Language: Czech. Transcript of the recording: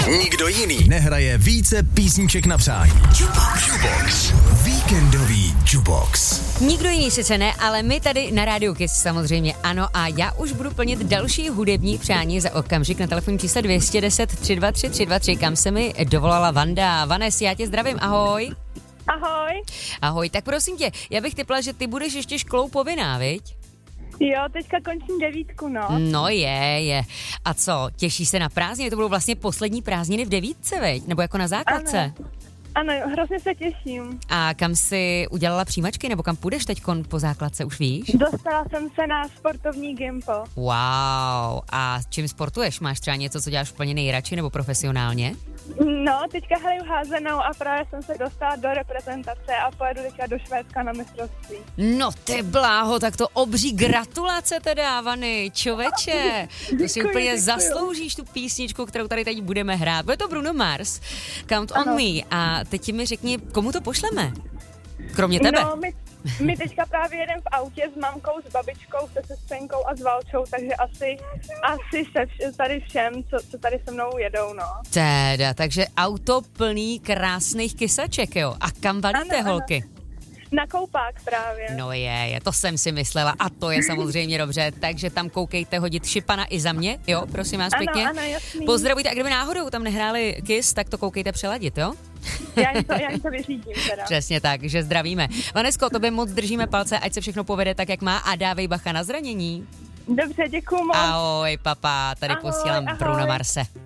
Nikdo jiný nehraje více písniček na přání. Jukebox. Víkendový Jukebox. Nikdo jiný sice ne, ale my tady na Rádiu Kiss samozřejmě ano a já už budu plnit další hudební přání za okamžik na telefonní čísle 210 323 323, kam se mi dovolala Vanda. Vanes, já tě zdravím, ahoj. Ahoj. Ahoj, tak prosím tě, já bych tipla, že ty budeš ještě školou povinná, viď? Jo, teďka končím 9, no. No je. A co, těšíš se na prázdniny? To budou vlastně poslední prázdniny v 9, veď? Nebo jako na základce? Ano, hrozně se těším. A kam jsi udělala přijímačky, nebo kam půjdeš teďkon po základce, už víš? Dostala jsem se na sportovní gympo. Wow, a čím sportuješ? Máš třeba něco, co děláš úplně nejradši, nebo profesionálně? No, teďka hraju házenou a právě jsem se dostala do reprezentace a pojedu teďka do Švédska na mistrovství. No ty bláho, tak to obří gratulace teda, Vany, čověče. To si úplně zasloužíš tu písničku, kterou tady teď budeme hrát. Bude to Bruno Mars, Count on Me. A teď mi řekni, komu to pošleme? Kromě tebe. No, my teďka právě jedeme v autě s mamkou, s babičkou, se sestřenkou a s Valčou, takže asi tady všem, co tady se mnou jedou, no. Teda, takže auto plný krásných kysaček, jo. A kam valíte, holky? Na koupák právě. No je, to jsem si myslela a to je samozřejmě dobře, takže tam koukejte hodit šipana i za mě, jo, prosím vás pěkně. Ano, jasný. Pozdravujte, a kdyby náhodou tam nehráli Kiss, tak to koukejte přeladit, jo? Já jim to vyřídím teda. Přesně tak, že zdravíme. Vanesko, tobě moc držíme palce, ať se všechno povede tak, jak má a dávej bacha na zranění. Dobře, děkuju moc. Ahoj, papa, tady posílám Bruno Marse.